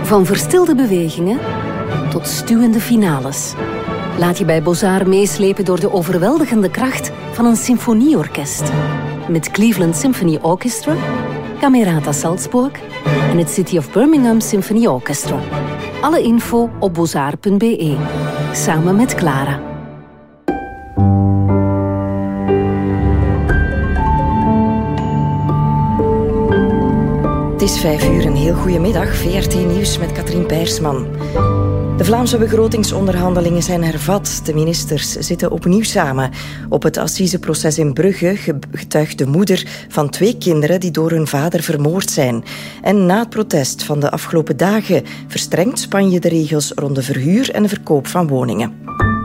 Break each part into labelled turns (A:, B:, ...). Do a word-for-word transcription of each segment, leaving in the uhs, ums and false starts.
A: Van verstilde bewegingen tot stuwende finales. Laat je bij Bozar meeslepen door de overweldigende kracht van een symfonieorkest. Met Cleveland Symphony Orchestra, Camerata Salzburg en het City of Birmingham Symphony Orchestra. Alle info op bozar punt b e. Samen met Clara.
B: Het is vijf uur, een heel goede middag. V R T Nieuws met Katrien Peirsman. De Vlaamse begrotingsonderhandelingen zijn hervat. De ministers zitten opnieuw samen. Op het assiseproces in Brugge getuigt de moeder van twee kinderen die door hun vader vermoord zijn. En na het protest van de afgelopen dagen verstrengt Spanje de regels rond de verhuur en de verkoop van woningen.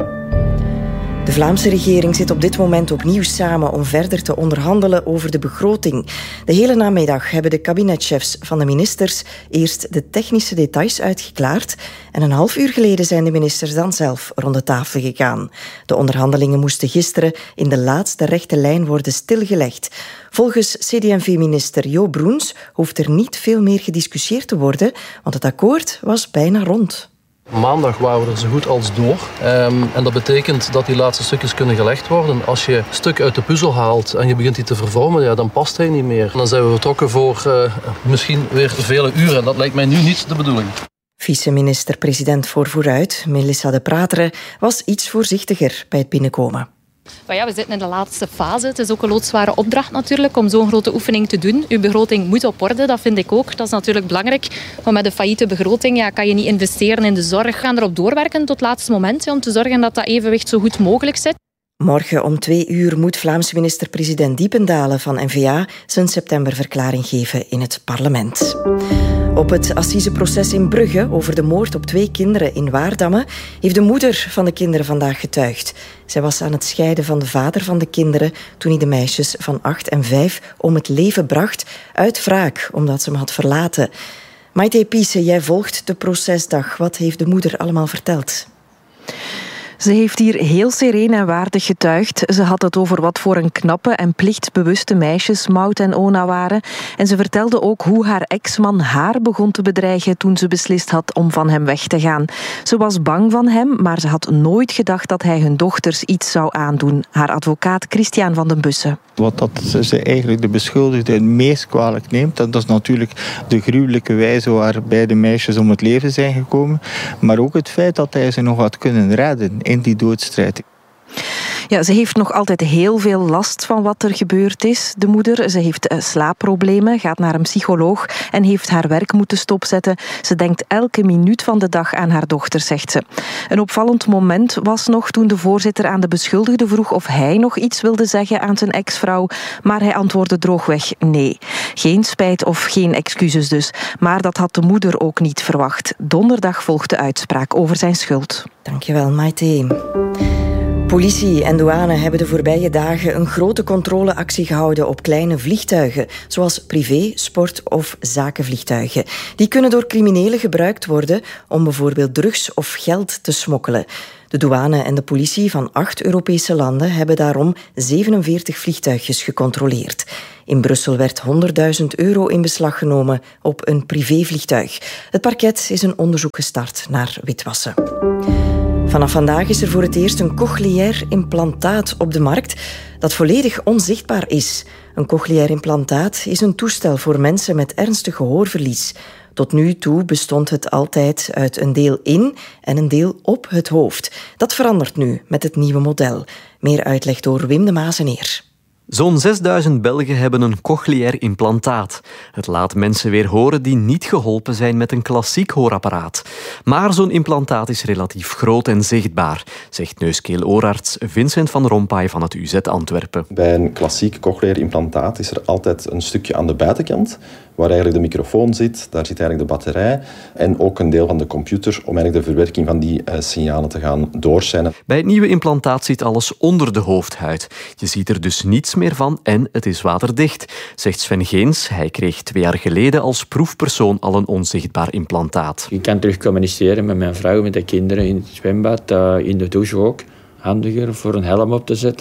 B: De Vlaamse regering zit op dit moment opnieuw samen om verder te onderhandelen over de begroting. De hele namiddag hebben de kabinetchefs van de ministers eerst de technische details uitgeklaard en een half uur geleden zijn de ministers dan zelf rond de tafel gegaan. De onderhandelingen moesten gisteren in de laatste rechte lijn worden stilgelegd. Volgens C D en V-minister Jo Broens hoeft er niet veel meer gediscussieerd te worden, want het akkoord was bijna rond.
C: Maandag waren we er zo goed als door. Um, en dat betekent dat die laatste stukjes kunnen gelegd worden. Als je een stuk uit de puzzel haalt en je begint die te vervormen, ja, dan past hij niet meer. En dan zijn we vertrokken voor uh, misschien weer vele uren. Dat lijkt mij nu niet de bedoeling.
B: Vice-minister-president voor Vooruit, Melissa de Prateren, was iets voorzichtiger bij het binnenkomen.
D: Maar ja, we zitten in de laatste fase. Het is ook een loodzware opdracht natuurlijk om zo'n grote oefening te doen. Uw begroting moet op orde, dat vind ik ook. Dat is natuurlijk belangrijk. Maar met een failliete begroting ja, kan je niet investeren in de zorg. We gaan erop doorwerken tot het laatste moment ja, om te zorgen dat dat evenwicht zo goed mogelijk zit.
B: Morgen om twee uur moet Vlaamse minister-president Diependalen van N V A zijn septemberverklaring geven in het parlement. Op het assiseproces in Brugge over de moord op twee kinderen in Waardamme heeft de moeder van de kinderen vandaag getuigd. Zij was aan het scheiden van de vader van de kinderen toen hij de meisjes van acht en vijf om het leven bracht uit wraak omdat ze hem had verlaten. Maite Piese, jij volgt de procesdag. Wat heeft de moeder allemaal verteld?
E: Ze heeft hier heel sereen en waardig getuigd. Ze had het over wat voor een knappe en plichtbewuste meisjes Maud en Ona waren. En ze vertelde ook hoe haar ex-man haar begon te bedreigen toen ze beslist had om van hem weg te gaan. Ze was bang van hem, maar ze had nooit gedacht dat hij hun dochters iets zou aandoen. Haar advocaat Christian van den Bussen.
F: Wat dat ze eigenlijk de beschuldigde het meest kwalijk neemt, dat is natuurlijk de gruwelijke wijze waarbij de meisjes om het leven zijn gekomen. Maar ook het feit dat hij ze nog had kunnen redden in die doodstrijd.
E: Ja, ze heeft nog altijd heel veel last van wat er gebeurd is, de moeder. Ze heeft slaapproblemen, gaat naar een psycholoog en heeft haar werk moeten stopzetten. Ze denkt elke minuut van de dag aan haar dochter, zegt ze. Een opvallend moment was nog toen de voorzitter aan de beschuldigde vroeg of hij nog iets wilde zeggen aan zijn ex-vrouw, maar hij antwoordde droogweg nee. Geen spijt of geen excuses dus, maar dat had de moeder ook niet verwacht. Donderdag volgt de uitspraak over zijn schuld.
B: Dankjewel, Maite. Politie en douane hebben de voorbije dagen een grote controleactie gehouden op kleine vliegtuigen, zoals privé, sport- of zakenvliegtuigen. Die kunnen door criminelen gebruikt worden om bijvoorbeeld drugs of geld te smokkelen. De douane en de politie van acht Europese landen hebben daarom zevenenveertig vliegtuigjes gecontroleerd. In Brussel werd honderdduizend euro in beslag genomen op een privévliegtuig. Het parket is een onderzoek gestart naar witwassen. Vanaf vandaag is er voor het eerst een cochleair implantaat op de markt dat volledig onzichtbaar is. Een cochleair implantaat is een toestel voor mensen met ernstig gehoorverlies. Tot nu toe bestond het altijd uit een deel in en een deel op het hoofd. Dat verandert nu met het nieuwe model. Meer uitleg door Wim de Mazeneer.
G: Zo'n zesduizend Belgen hebben een cochleair implantaat. Het laat mensen weer horen die niet geholpen zijn met een klassiek hoorapparaat. Maar zo'n implantaat is relatief groot en zichtbaar, zegt neus-keel-oorarts Vincent van Rompuy van het U Z Antwerpen.
H: Bij een klassiek cochleair implantaat is er altijd een stukje aan de buitenkant waar eigenlijk de microfoon zit, daar zit eigenlijk de batterij en ook een deel van de computer om eigenlijk de verwerking van die uh, signalen te gaan doorzenden.
G: Bij het nieuwe implantaat zit alles onder de hoofdhuid. Je ziet er dus niets meer van en het is waterdicht, zegt Sven Geens. Hij kreeg twee jaar geleden als proefpersoon al een onzichtbaar implantaat.
I: Ik kan terug communiceren met mijn vrouw, met de kinderen in het zwembad, uh, in de douche ook. Handiger voor een helm op te zetten.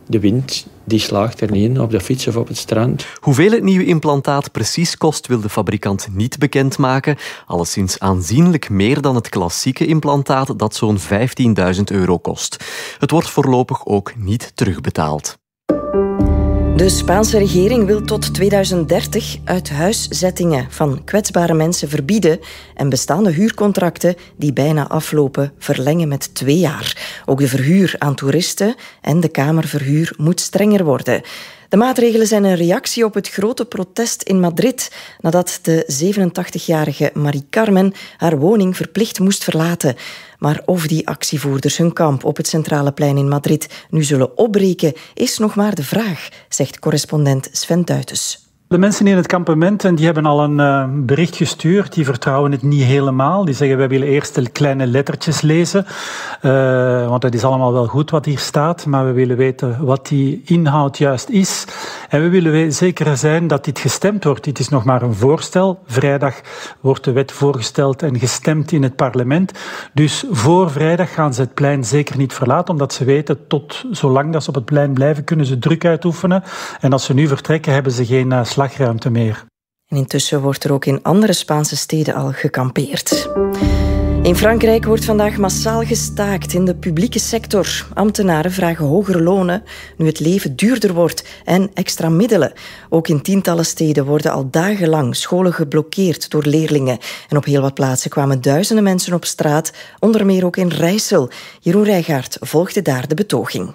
I: de wind die slaagt er niet in, op de fiets of op het strand.
G: Hoeveel het nieuwe implantaat precies kost, wil de fabrikant niet bekendmaken. Alleszins aanzienlijk meer dan het klassieke implantaat dat zo'n vijftienduizend euro kost. Het wordt voorlopig ook niet terugbetaald.
B: De Spaanse regering wil tot tweeduizend dertig uithuiszettingen van kwetsbare mensen verbieden en bestaande huurcontracten die bijna aflopen verlengen met twee jaar. Ook de verhuur aan toeristen en de kamerverhuur moet strenger worden. De maatregelen zijn een reactie op het grote protest in Madrid nadat de zevenentachtigjarige Mari Carmen haar woning verplicht moest verlaten. Maar of die actievoerders hun kamp op het Centrale Plein in Madrid nu zullen opbreken, is nog maar de vraag, zegt correspondent Sven Duitens.
J: De mensen in het kampement en die hebben al een uh, bericht gestuurd. Die vertrouwen het niet helemaal. Die zeggen, wij willen eerst de kleine lettertjes lezen. Uh, want het is allemaal wel goed wat hier staat. Maar we willen weten wat die inhoud juist is. En we willen zeker zijn dat dit gestemd wordt. Dit is nog maar een voorstel. Vrijdag wordt de wet voorgesteld en gestemd in het parlement. Dus voor vrijdag gaan ze het plein zeker niet verlaten. Omdat ze weten, tot zolang dat ze op het plein blijven, kunnen ze druk uitoefenen. En als ze nu vertrekken, hebben ze geen uh, slagruimte meer.
B: En intussen wordt er ook in andere Spaanse steden al gekampeerd. In Frankrijk wordt vandaag massaal gestaakt in de publieke sector. Ambtenaren vragen hogere lonen nu het leven duurder wordt en extra middelen. Ook in tientallen steden worden al dagenlang scholen geblokkeerd door leerlingen. En op heel wat plaatsen kwamen duizenden mensen op straat, onder meer ook in Rijssel. Jeroen Rijgaard volgde daar de betoging.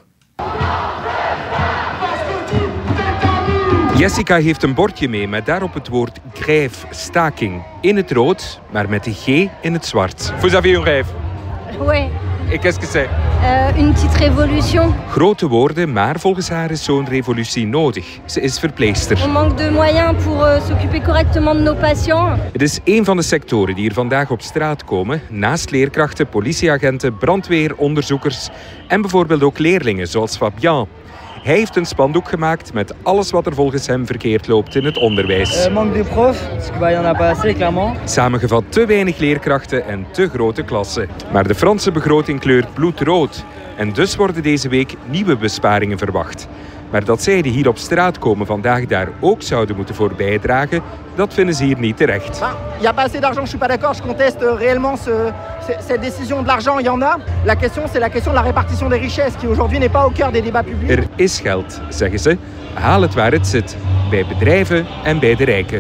K: Jessica heeft een bordje mee met daarop het woord grève, staking. In het rood, maar met de G in het zwart. Vous avez une grève?
L: Oui.
K: Et qu'est-ce que c'est?
L: Uh, une petite révolution.
K: Grote woorden, maar volgens haar is zo'n revolutie nodig. Ze is verpleegster.
L: On manque de moyens pour uh, s'occuper correctement de nos patients.
K: Het is een van de sectoren die hier vandaag op straat komen. Naast leerkrachten, politieagenten, brandweer, onderzoekers en bijvoorbeeld ook leerlingen zoals Fabien. Hij heeft een spandoek gemaakt met alles wat er volgens hem verkeerd loopt in het onderwijs.
M: Uh, manque de profs, parce qu'il y en a pas assez, clairement.
K: Samengevat te weinig leerkrachten en te grote klassen. Maar de Franse begroting kleurt bloedrood. En dus worden deze week nieuwe besparingen verwacht. Maar dat zij die hier op straat komen vandaag daar ook zouden moeten voor bijdragen, dat vinden ze hier niet terecht.
N: Il n'y a pas assez d'argent, je suis pas d'accord, je conteste réellement ce, cette décision de l'argent, il y en a. La question, c'est la question de la répartition des richesses, qui aujourd'hui n'est pas au cœur des débats publics.
K: Er is geld, zeggen ze. Haal het waar het zit. Bij bedrijven en bij de rijken.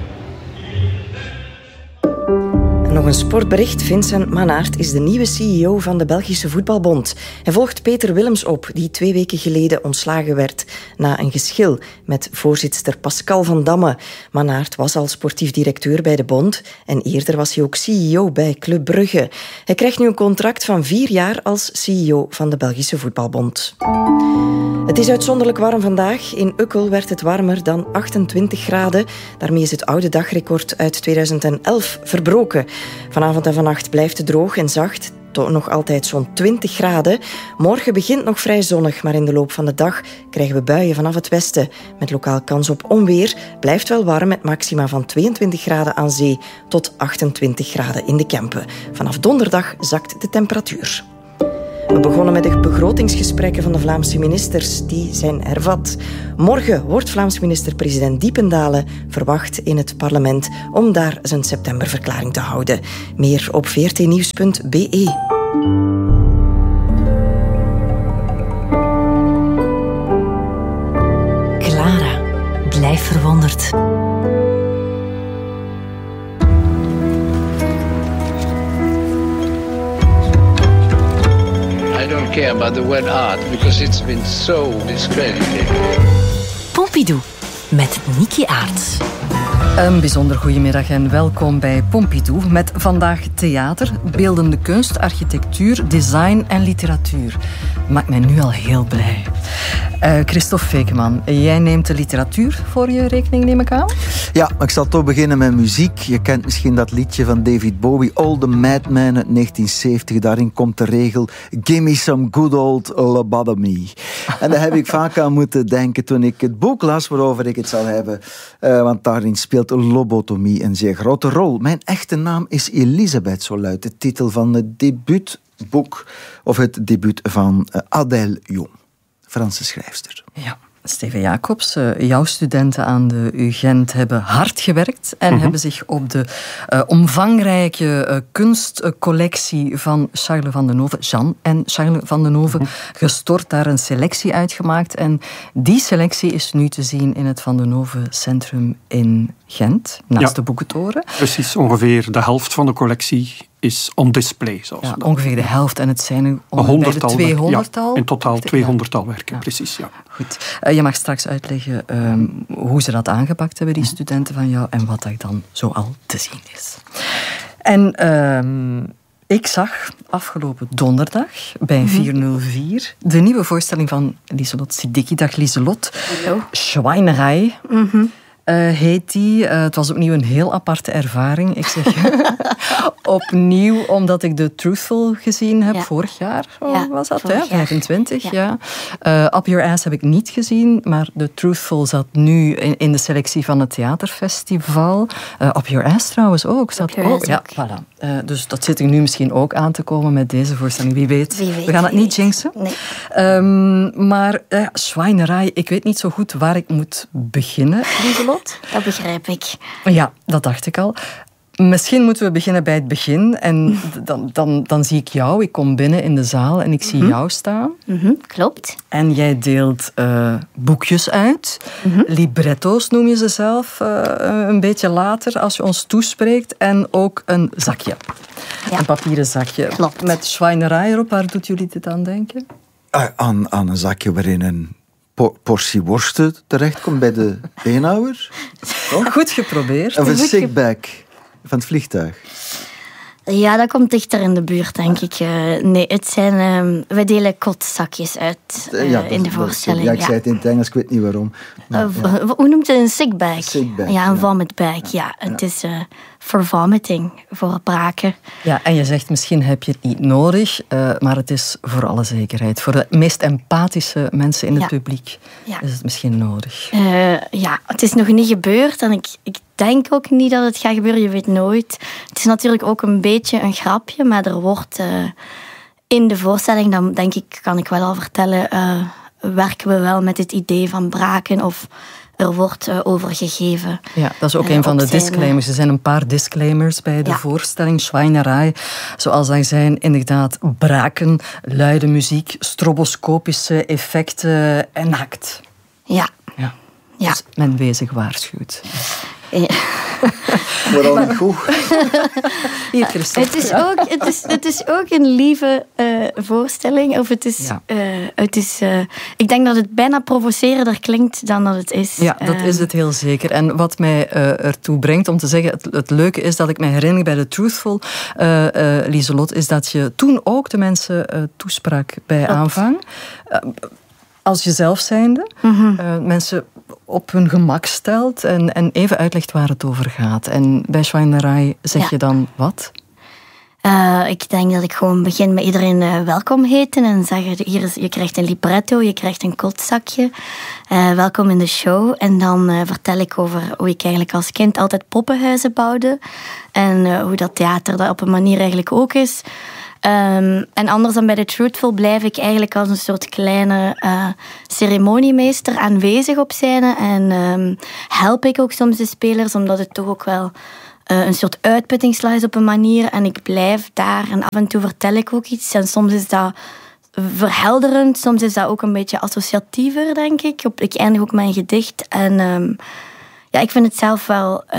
B: Nog een sportbericht. Vincent Mannaert is de nieuwe C E O van de Belgische Voetbalbond. Hij volgt Peter Willems op, die twee weken geleden ontslagen werd na een geschil met voorzitster Pascal van Damme. Mannaert was al sportief directeur bij de bond en eerder was hij ook C E O bij Club Brugge. Hij krijgt nu een contract van vier jaar als C E O van de Belgische Voetbalbond. Het is uitzonderlijk warm vandaag. In Ukkel werd het warmer dan achtentwintig graden. Daarmee is het oude dagrecord uit tweeduizend elf verbroken. Vanavond en vannacht blijft het droog en zacht. Tot nog altijd zo'n twintig graden. Morgen begint nog vrij zonnig, maar in de loop van de dag krijgen we buien vanaf het westen. Met lokaal kans op onweer. Blijft wel warm met maxima van tweeëntwintig graden aan zee tot achtentwintig graden in de Kempen. Vanaf donderdag zakt de temperatuur. We begonnen met de begrotingsgesprekken van de Vlaamse ministers. Die zijn hervat. Morgen wordt Vlaams minister-president Diependalen verwacht in het parlement om daar zijn septemberverklaring te houden. Meer op v r t nieuws punt b e.
A: Clara, blijf verwonderd.
O: I don't care about the word art because it's been so discredited.
A: Pompidou met Niki Aarts.
P: Een bijzonder goedemiddag en welkom bij Pompidou met vandaag theater, beeldende kunst, architectuur, design en literatuur. Maakt mij nu al heel blij. Uh, Christophe Fekeman, jij neemt de literatuur voor je rekening, neem ik aan?
Q: Ja, ik zal toch beginnen met muziek. Je kent misschien dat liedje van David Bowie, All the Madmen uit negentien zeventig. Daarin komt de regel, give me some good old lobotomy. En daar heb ik vaak aan moeten denken toen ik het boek las waarover ik het zal hebben. Uh, want daarin speelt lobotomie een zeer grote rol. Mijn echte naam is Elisabeth, zo luidt de titel van het debuutboek, of het debuut van Adèle Jong. Franse schrijfster.
P: Ja. Steven Jacobs, jouw studenten aan de U Gent hebben hard gewerkt en mm-hmm. hebben zich op de uh, omvangrijke uh, kunstcollectie van Charles van Deneuve, Jean en Charles van Deneuve, mm-hmm. gestort, daar een selectie uitgemaakt. En die selectie is nu te zien in het Van Deneuve Centrum in Gent, naast ja. de Boekentoren.
R: Precies, ongeveer de helft van de collectie is on display. Zoals
P: ja, ongeveer de helft en het zijn er ongeveer de tweehonderdtal.
R: Ja, in totaal tweehonderdtal werken, ja. precies. Ja.
P: Goed. Uh, je mag straks uitleggen um, hoe ze dat aangepakt hebben, die studenten van jou, en wat dat dan zoal te zien is. En um, ik zag afgelopen donderdag bij mm-hmm. vierhonderdvier de nieuwe voorstelling van Lieselot Siddiqui. Dag Lieselot.
S: Hallo.
P: Schweinerei. Mm-hmm. Uh, heet die. Uh, het was opnieuw een heel aparte ervaring. Ik zeg opnieuw, omdat ik de Truthful gezien heb. Ja. Vorig jaar ja, was dat, hè? vijfentwintig, ja. ja. Uh, Up Your Ass heb ik niet gezien, maar de Truthful zat nu in, in de selectie van het theaterfestival. Uh, Up Your Ass trouwens ook. Zat ook. ook. Ja, voilà. Uh, dus dat zit er nu misschien ook aan te komen met deze voorstelling. Wie weet.
S: Wie weet
P: We gaan het niet jinxen.
S: Nee.
P: Um, maar uh, Schweinerei, ik weet niet zo goed waar ik moet beginnen, Lieselot.
S: Dat begrijp ik.
P: Ja, dat dacht ik al. Misschien moeten we beginnen bij het begin. En dan, dan, dan zie ik jou. Ik kom binnen in de zaal en ik zie mm-hmm. jou staan.
S: Mm-hmm, klopt.
P: En jij deelt uh, boekjes uit. Mm-hmm. Libretto's noem je ze zelf uh, een beetje later als je ons toespreekt. En ook een zakje. Ja. Een papieren zakje.
S: Klopt.
P: Met Schweinerei erop. Waar doet jullie dit aan denken?
Q: Uh, aan, aan een zakje waarin een portie worsten terechtkomt bij de beenhouwer.
P: Oh? Goed geprobeerd.
Q: Of een sickbag van het vliegtuig.
S: Ja, dat komt dichter in de buurt, denk ik. Uh, nee, het zijn... Uh, wij delen kotzakjes uit uh, ja, in de voorstelling.
Q: Ja, ik zei het in het Engels, ik weet niet waarom.
S: Maar, uh, ja. Hoe noemt het? Een sickbag?
Q: Sickbag,
S: ja, een
Q: ja.
S: vomitbag. Ja, het ja. is uh, voor vomiting, voor braken.
P: Ja, en je zegt misschien heb je het niet nodig, uh, maar het is voor alle zekerheid. Voor de meest empathische mensen in het ja. publiek ja. is het misschien nodig.
S: Uh, ja, het is nog niet gebeurd en ik... ik denk ook niet dat het gaat gebeuren, je weet nooit. Het is natuurlijk ook een beetje een grapje, maar er wordt uh, in de voorstelling, dan denk ik, kan ik wel al vertellen, uh, werken we wel met het idee van braken of er wordt uh, overgegeven.
P: Ja, dat is ook uh, een van de zijn, disclaimers. Er zijn een paar disclaimers bij de ja. voorstelling. Schweinerei, zoals zij zijn, inderdaad braken, luide muziek, stroboscopische effecten en naakt.
S: Ja.
P: ja.
S: ja.
P: Dus men bezig waarschuwt.
S: Ja.
Q: Vooral niet goed.
P: Hier, Christophe.
S: Het is ook, het is, het is ook een lieve uh, voorstelling. Of het is, ja. uh, het is uh, ik denk dat het bijna provocerender klinkt dan dat het is.
P: Ja, dat uh, is het heel zeker. En wat mij uh, ertoe brengt om te zeggen, het, het leuke is dat ik me herinner bij de Truthful, uh, uh, Lieselot, is dat je toen ook de mensen uh, toesprak bij Klopt. aanvang. Uh, als jezelf zijnde. Mm-hmm. Uh, mensen op hun gemak stelt en, en even uitlegt waar het over gaat. En bij Schweinerei zeg ja. je dan wat?
S: Uh, ik denk dat ik gewoon begin met iedereen uh, welkom heten en zeggen, hier is, je krijgt een libretto, je krijgt een kotzakje. Uh, welkom in de show. En dan uh, vertel ik over hoe ik eigenlijk als kind altijd poppenhuizen bouwde. En uh, hoe dat theater dat op een manier eigenlijk ook is. Um, en anders dan bij de Truthful blijf ik eigenlijk als een soort kleine uh, ceremoniemeester aanwezig op scène. En um, help ik ook soms de spelers, omdat het toch ook wel uh, een soort uitputtingsslag is op een manier. En ik blijf daar en af en toe vertel ik ook iets. En soms is dat verhelderend, soms is dat ook een beetje associatiever, denk ik. Ik eindig ook mijn gedicht. En um, ja, ik vind het zelf wel... Uh,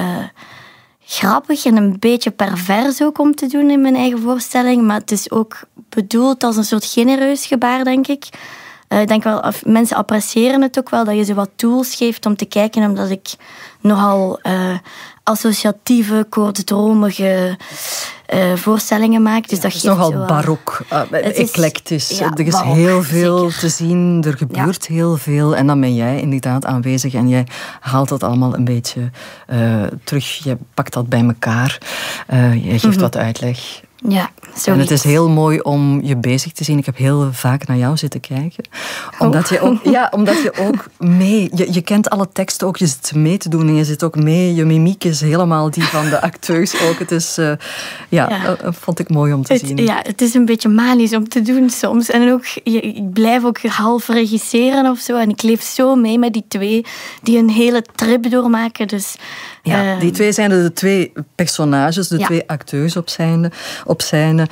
S: grappig en een beetje pervers ook om te doen in mijn eigen voorstelling. Maar het is ook bedoeld als een soort genereus gebaar, denk ik. Uh, ik denk wel, mensen appreciëren het ook wel, dat je ze wat tools geeft om te kijken, omdat ik nogal uh, associatieve, kortdromige uh, voorstellingen maak. Dus
P: ja,
S: dat
P: het is nogal zo, barok, uh, eclectisch. Is, ja, er is barok, heel veel zeker. te zien, er gebeurt ja. heel veel. En dan ben jij inderdaad aanwezig en jij haalt dat allemaal een beetje uh, terug. Je pakt dat bij elkaar, uh, je geeft mm-hmm. wat uitleg.
S: Ja, zoiets.
P: En het is heel mooi om je bezig te zien. Ik heb heel vaak naar jou zitten kijken. Omdat oh. je ook, ja, omdat je ook mee... Je, je kent alle teksten ook, je zit mee te doen en je zit ook mee. Je mimiek is helemaal die van de acteurs ook. Het is... Uh, ja, ja. Uh, vond ik mooi om te
S: het,
P: zien.
S: Ja, het is een beetje manisch om te doen soms. En ook, je, ik blijf ook half regisseren of zo. En ik leef zo mee met die twee die een hele trip doormaken. Dus...
P: Ja, uh, die twee zijn de twee personages, de ja. twee acteurs op scène. Op scène.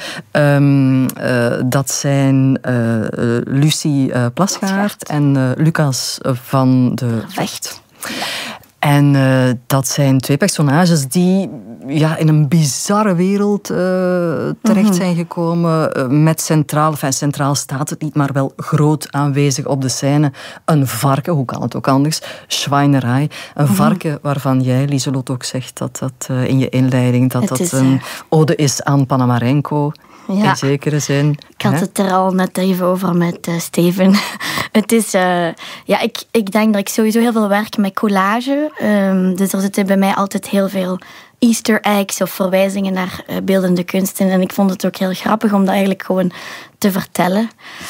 P: Um, uh, dat zijn uh, Lucie uh, Plasgaard en uh, Lucas van de Vecht. Ja. En uh, dat zijn twee personages die ja, in een bizarre wereld uh, terecht mm-hmm. zijn gekomen. Uh, met centraal, enfin, centraal staat het niet, maar wel groot aanwezig op de scène. Een varken, hoe kan het ook anders? Schweinerij. Een mm-hmm. varken waarvan jij, Lieselot, ook zegt dat dat uh, in je inleiding dat het dat is, een uh... ode is aan Panamarenko. Ja. In zekere zin.
S: Ik had hè? het er al net even over met uh, Steven. Het is... Uh, ja, ik, ik denk dat ik sowieso heel veel werk met collage. Um, dus er zitten bij mij altijd heel veel Easter eggs of verwijzingen naar uh, beeldende kunsten. En ik vond het ook heel grappig om dat eigenlijk gewoon te vertellen.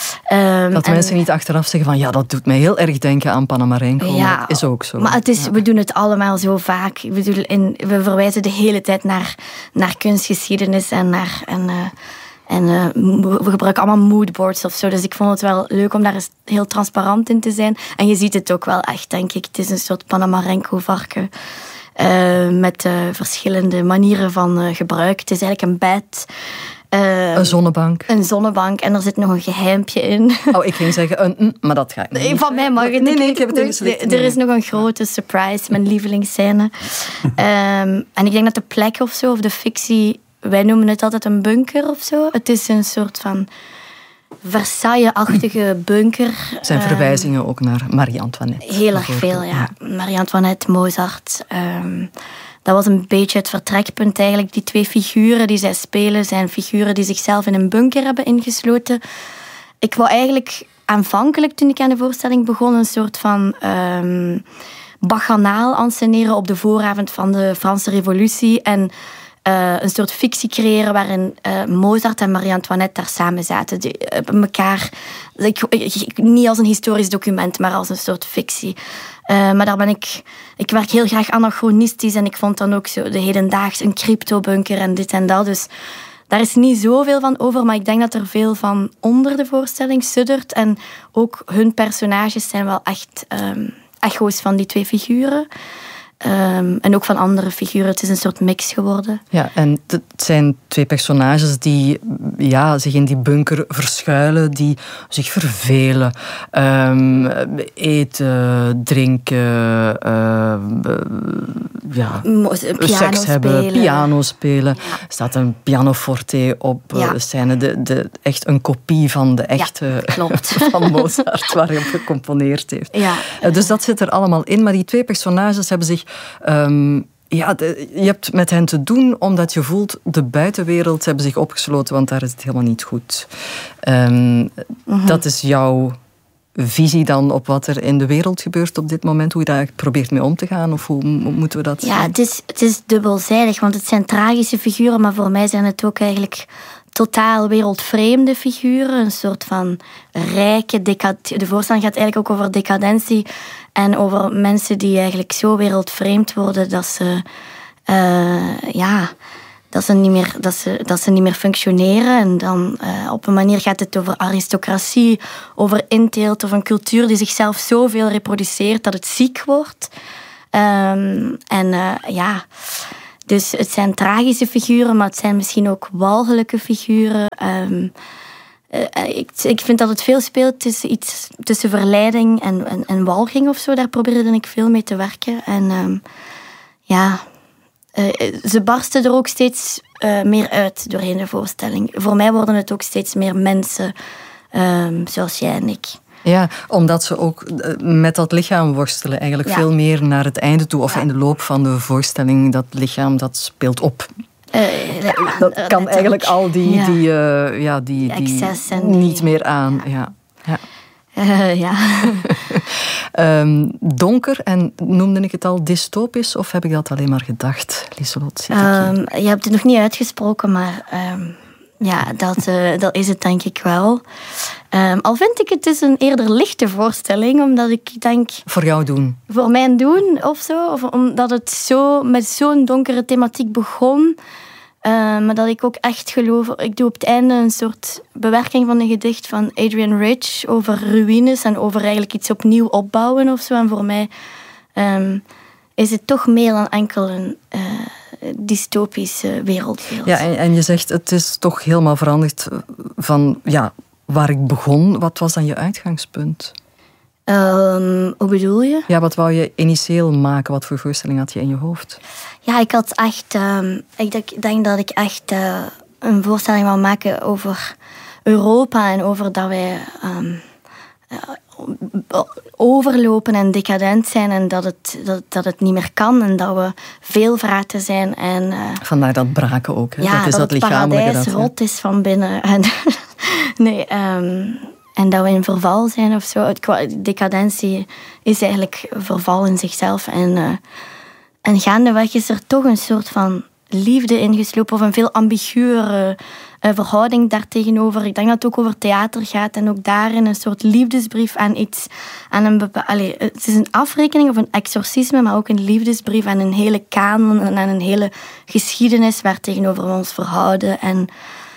S: Um,
P: dat mensen en, niet achteraf zeggen van ja, dat doet mij heel erg denken aan Panamarenko. Ja, dat is ook zo.
S: Maar het is, ja. we doen het allemaal zo vaak. Ik bedoel, in, we verwijzen de hele tijd naar, naar kunstgeschiedenis en naar... En, uh, En uh, we gebruiken allemaal moodboards of zo. Dus ik vond het wel leuk om daar eens heel transparant in te zijn. En je ziet het ook wel echt, denk ik. Het is een soort Panamarenko-varken. Uh, met uh, verschillende manieren van uh, gebruik. Het is eigenlijk een bed.
P: Uh, een zonnebank.
S: Een zonnebank. En er zit nog een geheimpje in.
P: Oh, ik ging zeggen een... Mm, maar dat ga ik niet.
S: Nee, van mij mag het.
P: Nee, nee, ik heb het
S: niet. Er is nog een grote surprise. Mijn lievelingsscène. um, en ik denk dat de plek of zo, of de fictie... Wij noemen het altijd een bunker of zo. Het is een soort van Versailles-achtige bunker.
P: Er zijn verwijzingen um, ook naar Marie-Antoinette.
S: Heel erg veel, ja. ja. Marie-Antoinette, Mozart. Um, dat was een beetje het vertrekpunt eigenlijk. Die twee figuren die zij spelen zijn figuren die zichzelf in een bunker hebben ingesloten. Ik wou eigenlijk aanvankelijk, toen ik aan de voorstelling begon, een soort van... Um, bacchanaal anseneren op de vooravond van de Franse Revolutie. En... Uh, een soort fictie creëren waarin uh, Mozart en Marie-Antoinette daar samen zaten. Die, uh, elkaar, ik, ik, niet als een historisch document, maar als een soort fictie. Uh, maar daar ben ik... Ik werk heel graag anachronistisch en ik vond dan ook zo de hedendaags een cryptobunker en dit en dat. Dus daar is niet zoveel van over, maar ik denk dat er veel van onder de voorstelling suddert. En ook hun personages zijn wel echt um, echo's van die twee figuren. Um, en ook van andere figuren. Het is een soort mix geworden.
P: Ja, en het zijn twee personages die ja, zich in die bunker verschuilen, die zich vervelen, um, eten, drinken, uh, ja, seks
S: spelen.
P: hebben, piano spelen. Ja. Er staat een pianoforte op ja. de scène, de, de, echt een kopie van de echte
S: ja, klopt.
P: van Mozart, waar hij op gecomponeerd heeft.
S: Ja.
P: Uh, dus dat zit er allemaal in, maar die twee personages hebben zich Um, ja, de, je hebt met hen te doen omdat je voelt de buitenwereld hebben zich opgesloten, want daar is het helemaal niet goed. Um, mm-hmm. Dat is jouw visie dan op wat er in de wereld gebeurt op dit moment, hoe je daar probeert mee om te gaan, of hoe, hoe moeten we dat zien?
S: Ja, het is, het is dubbelzijdig, want het zijn tragische figuren, maar voor mij zijn het ook eigenlijk totaal wereldvreemde figuren, een soort van rijke decadentie. De voorstelling gaat eigenlijk ook over decadentie en over mensen die eigenlijk zo wereldvreemd worden dat ze, uh, ja, dat ze, niet meer, dat ze, dat ze niet meer functioneren. En dan uh, op een manier gaat het over aristocratie, over inteelt of een cultuur die zichzelf zoveel reproduceert dat het ziek wordt. Um, en uh, ja... Dus het zijn tragische figuren, maar het zijn misschien ook walgelijke figuren. Um, uh, ik, ik vind dat het veel speelt tussen, iets, tussen verleiding en, en, en walging of zo. Daar probeerde ik veel mee te werken. En um, ja, uh, ze barsten er ook steeds uh, meer uit doorheen de voorstelling. Voor mij worden het ook steeds meer mensen, um, zoals jij en ik.
P: Ja, omdat ze ook met dat lichaam worstelen. Eigenlijk ja. veel meer naar het einde toe. Of ja. in de loop van de voorstelling, dat lichaam dat speelt op.
S: Uh, ja,
P: dat kan eigenlijk al die, ja. die, uh, ja, die, die, die niet die, meer aan. Ja. Ja.
S: Uh, ja.
P: um, donker, en noemde ik het al dystopisch, of heb ik dat alleen maar gedacht, Lieselot?
S: Um, je hebt het nog niet uitgesproken, maar... Um, Ja, dat, uh, dat is het denk ik wel. Um, al vind ik het dus een eerder lichte voorstelling, omdat ik denk...
E: Voor jou doen?
S: Voor mijn doen, of zo. Of omdat het zo, met zo'n donkere thematiek begon. Uh, maar dat ik ook echt geloof... Ik doe op het einde een soort bewerking van een gedicht van Adrienne Rich over ruïnes en over eigenlijk iets opnieuw opbouwen of zo. En voor mij um, is het toch meer dan enkel een... Uh, dystopisch uh, wereldbeeld.
E: Ja, en, en je zegt het is toch helemaal veranderd van ja, waar ik begon. Wat was dan je uitgangspunt?
S: Um, hoe bedoel je?
E: Ja, wat wou je initieel maken? Wat voor voorstelling had je in je hoofd?
S: Ja, ik had echt... Um, ik denk, denk dat ik echt uh, een voorstelling wou maken over Europa en over dat wij... Um, uh, overlopen en decadent zijn en dat het, dat, dat het niet meer kan en dat we veelvraten zijn. En, uh,
E: Vandaar dat braken ook. Hè?
S: Ja,
E: dat is
S: dat,
E: dat
S: het paradijs
E: dat,
S: rot is van binnen. En, nee, um, en dat we in verval zijn of zo. Decadentie is eigenlijk verval in zichzelf. En, uh, en gaandeweg is er toch een soort van liefde ingeslopen of een veel ambigueuere uh, verhouding daartegenover. Ik denk dat het ook over theater gaat en ook daarin een soort liefdesbrief aan iets, aan een bepaal... Allee, het is een afrekening of een exorcisme, maar ook een liefdesbrief aan een hele kanon en aan een hele geschiedenis waar tegenover we ons verhouden. En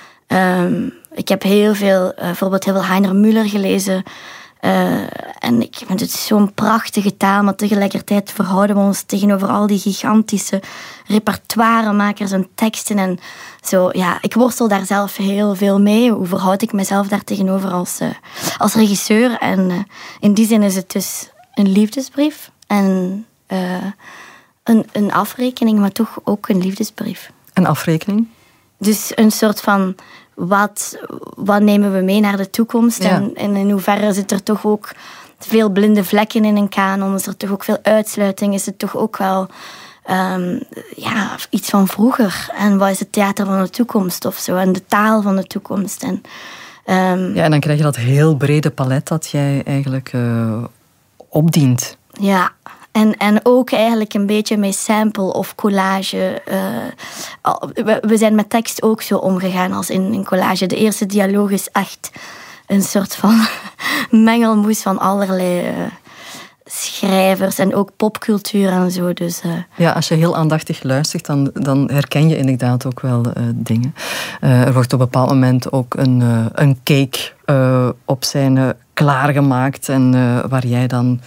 S: um, ik heb heel veel, uh, bijvoorbeeld heel veel Heiner Müller gelezen. Uh, en ik vind het zo'n prachtige taal, maar tegelijkertijd verhouden we ons tegenover al die gigantische repertoiremakers en teksten. En zo, ja, ik worstel daar zelf heel veel mee. Hoe verhoud ik mezelf daar tegenover als, uh, als regisseur? En uh, in die zin is het dus een liefdesbrief en uh, een, een afrekening, maar toch ook een liefdesbrief.
E: Een afrekening?
S: Dus een soort van... Wat, wat nemen we mee naar de toekomst? Ja. En, en in hoeverre zit er toch ook veel blinde vlekken in een kanon? Is er toch ook veel uitsluiting? Is het toch ook wel um, ja, iets van vroeger? En wat is het theater van de toekomst of zo? En de taal van de toekomst? En, um,
E: ja, en dan krijg je dat heel brede palet dat jij eigenlijk uh, opdient.
S: Ja. En, en ook eigenlijk een beetje met sample of collage. Uh, we, we zijn met tekst ook zo omgegaan als in een collage. De eerste dialoog is echt een soort van mengelmoes van allerlei uh, schrijvers en ook popcultuur en zo. Dus, uh.
E: Ja, als je heel aandachtig luistert, dan, dan herken je inderdaad ook wel uh, dingen. Uh, er wordt op een bepaald moment ook een, uh, een cake uh, op zijn uh, klaargemaakt en uh, waar jij dan...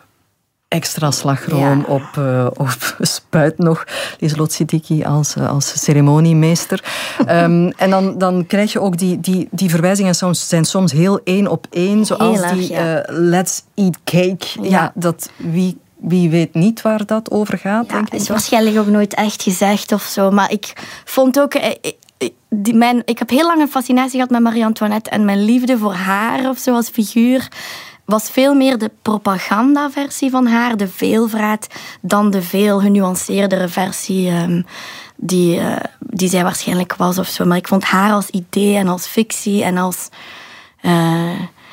E: extra slagroom ja. op, uh, op spuit nog. Lieselot Siddiqui als, uh, als ceremoniemeester. um, en dan, dan krijg je ook die, die, die verwijzingen soms, zijn soms heel één op één. Zoals heel die ja. uh, let's eat cake. Ja, ja dat wie... Wie weet niet waar dat over gaat,
S: ja,
E: denk ik.
S: Het is waarschijnlijk ook nooit echt gezegd of zo. Maar ik vond ook... Die, mijn, ik heb heel lang een fascinatie gehad met Marie-Antoinette. En mijn liefde voor haar of zo als figuur... was veel meer de propagandaversie van haar, de veelvraat, dan de veel genuanceerdere versie um, die, uh, die zij waarschijnlijk was of zo. Maar ik vond haar als idee en als fictie en als uh,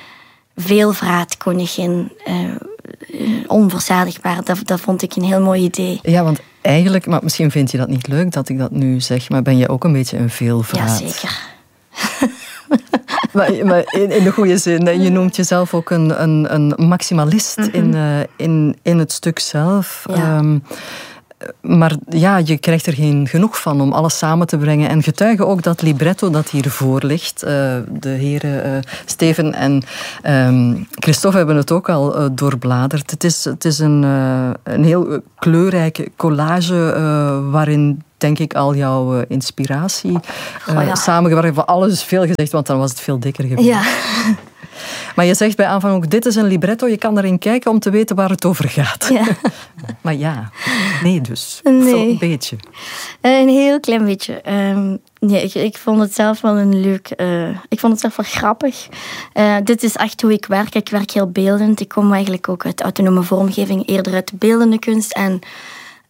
S: veelvraatkoningin uh, onverzadigbaar. Dat, dat vond ik een heel mooi idee.
E: Ja, want eigenlijk, maar misschien vind je dat niet leuk dat ik dat nu zeg, maar ben je ook een beetje een veelvraat?
S: Jazeker.
E: Maar, maar in, in de goede zin, je noemt jezelf ook een, een, een maximalist mm-hmm. in, uh, in, in het stuk zelf. Ja. Um, maar ja, je krijgt er geen genoeg van om alles samen te brengen. En getuigen ook dat libretto dat hiervoor ligt. Uh, de heren uh, Steven en um, Christophe hebben het ook al uh, doorbladerd. Het is, het is een, uh, een heel kleurrijke collage uh, waarin... denk ik al jouw uh, inspiratie uh, oh ja. samengebracht. Van alles is veel gezegd, want dan was het veel dikker geweest.
S: Ja.
E: Maar je zegt bij aanvang ook, dit is een libretto, je kan erin kijken om te weten waar het over gaat. Ja. Maar ja, nee dus.
S: Nee.
E: Zo een beetje.
S: Een heel klein beetje. Um, ja, ik, ik vond het zelf wel een leuk... Uh, ik vond het zelf wel grappig. Uh, dit is echt hoe ik werk. Ik werk heel beeldend. Ik kom eigenlijk ook uit autonome vormgeving, eerder uit beeldende kunst. En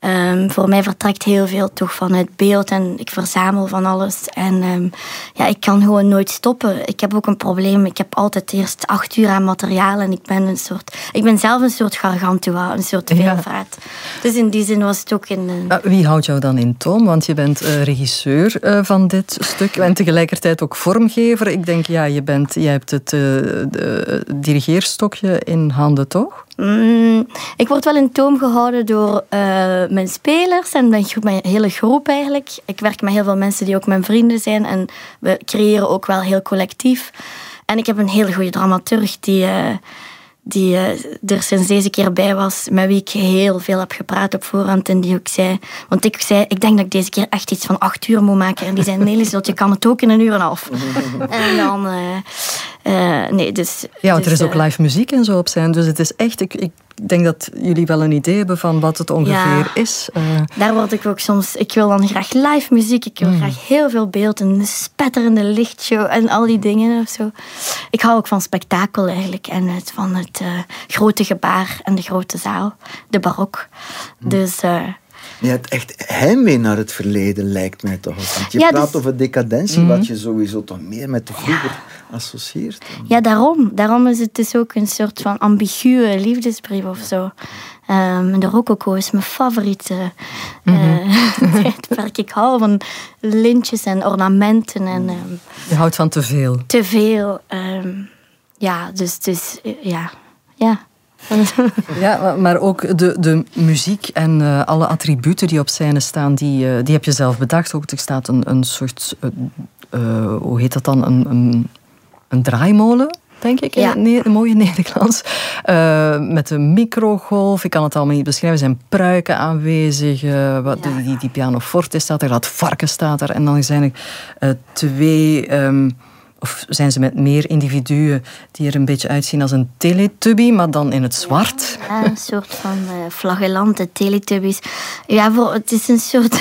S: Um, voor mij vertrekt heel veel toch van het beeld en ik verzamel van alles. En um, ja, ik kan gewoon nooit stoppen. Ik heb ook een probleem. Ik heb altijd eerst acht uur aan materiaal en ik ben een soort... Ik ben zelf een soort gargantua, een soort veelvraat. Ja. Dus in die zin was het ook in... Uh...
P: Wie houdt jou dan in toom? Want je bent uh, regisseur uh, van dit stuk en tegelijkertijd ook vormgever. Ik denk, ja, je, bent, je hebt het uh, de dirigeerstokje in handen, toch?
S: Mm, ik word wel in toom gehouden door uh, mijn spelers en mijn, mijn hele groep eigenlijk. Ik werk met heel veel mensen die ook mijn vrienden zijn en we creëren ook wel heel collectief. En ik heb een hele goede dramaturg die, uh, die uh, er sinds deze keer bij was, met wie ik heel veel heb gepraat op voorhand en die ook zei, want ik zei, ik denk dat ik deze keer echt iets van acht uur moet maken. En die zei, nee Lieselot, je kan het ook in een uur en een half. En dan... Uh, Uh, nee, dus,
P: ja, want
S: dus,
P: er is ook live muziek en zo op zijn. Dus het is echt... Ik, ik denk dat jullie wel een idee hebben van wat het ongeveer
S: ja,
P: is. Uh.
S: Daar word ik ook soms... Ik wil dan graag live muziek. Ik wil mm. graag heel veel beeld. Een spetterende lichtshow en al die dingen of zo. Ik hou ook van spektakel eigenlijk. En het, van het uh, grote gebaar en de grote zaal. De barok. Mm. Dus... Uh,
Q: Je hebt echt heimwee naar het verleden, lijkt mij toch. Want je
S: ja,
Q: praat
S: dus...
Q: over decadentie, mm. wat je sowieso toch meer met de vroeger ja. associeert.
S: Ja, daarom. Daarom is het dus ook een soort van ambiguë liefdesbrief of zo. Um, de rococo is mijn favoriete mm-hmm. uh, tijdperk. Ik hou van lintjes en ornamenten. En, um,
P: je houdt van te veel.
S: Te veel. Um, ja, dus, dus uh, ja. ja.
P: Ja, maar ook de, de muziek en uh, alle attributen die op scène staan, die, uh, die heb je zelf bedacht. Ook er staat een, een soort, uh, uh, hoe heet dat dan, een, een, een draaimolen, denk ik,
S: ja.
P: in het mooie Nederlands. Uh, met een microgolf, ik kan het allemaal niet beschrijven. Er zijn pruiken aanwezig, uh, wat, ja. die, die pianoforte staat er, dat varken staat er. En dan zijn er uh, twee... Um, Of zijn ze met meer individuen die er een beetje uitzien als een teletubby, maar dan in het zwart?
S: Ja, een soort van uh, flagellante teletubbies. Ja, voor, het is een soort...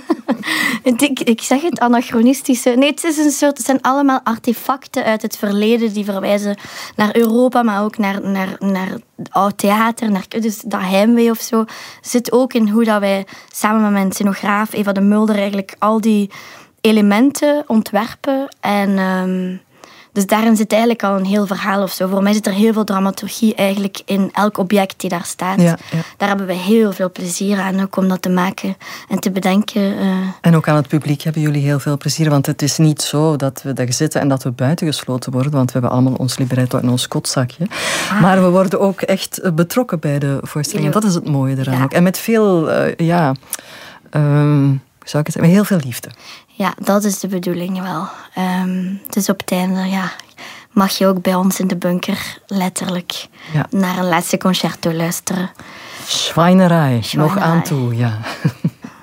S: ik, ik zeg het, anachronistische... Nee, het, is een soort, het zijn allemaal artefacten uit het verleden die verwijzen naar Europa, maar ook naar, naar, naar oud theater. Naar, dus dat heimwee of zo zit ook in hoe dat wij samen met mijn scenograaf Eva de Mulder eigenlijk al die... elementen ontwerpen. En um, dus daarin zit eigenlijk al een heel verhaal of zo. Voor mij zit er heel veel dramaturgie eigenlijk in elk object die daar staat. Ja, ja. Daar hebben we heel veel plezier aan, ook om dat te maken en te bedenken. Uh.
P: En ook aan het publiek hebben jullie heel veel plezier, want het is niet zo dat we daar zitten en dat we buitengesloten worden, want we hebben allemaal ons libretto en ons kotzakje. Ah. Maar we worden ook echt betrokken bij de voorstelling. Ja. Dat is het mooie eraan ja. ook. En met veel, uh, ja... Um, zou ik het zeggen, heel veel liefde.
S: Ja, dat is de bedoeling wel. Um, dus op het einde, ja, mag je ook bij ons in de bunker letterlijk ja. naar een laatste concerto luisteren.
P: Schweinerij, nog aan toe, ja.